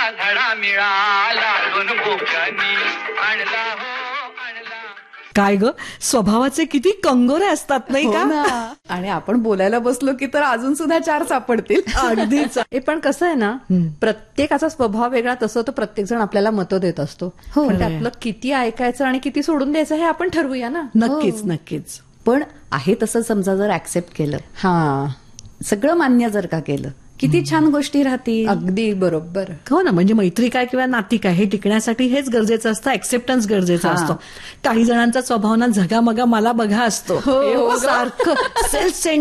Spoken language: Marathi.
धडा मिळाला दोन बोकांनी आणला हो आणला. काय ग, स्वभावाचे किती कंगोरे असतात नाही हो का? ना. आणि आपण बोलायला बसलो की तर अजून सुद्धा 4 सापडतील. अगदीच. हे पण कसं आहे ना, प्रत्येकाचा स्वभाव वेगळा, तसं तर प्रत्येक जण आपल्याला मतं देत असतो. हो. पण त्यातलं किती ऐकायचं आणि किती सोडून द्यायचं हे आपण ठरवूया ना. नक्कीच नक्कीच. पण आहे तसं समजा जर ऍक्सेप्ट केलं, सगळं मान्य जर का केलं, किती छान गोष्टी राहतील. अगदी बरोबर. हो ना, म्हणजे मैत्री काय किंवा नाती काय हे टिकण्यासाठी हेच गरजेचं असतं, ऍक्सेप्टन्स गरजेचा असतो. काही जणांचा स्वभाव ना झगामगा मला बघा असतो. हो, सारखं सेल्फ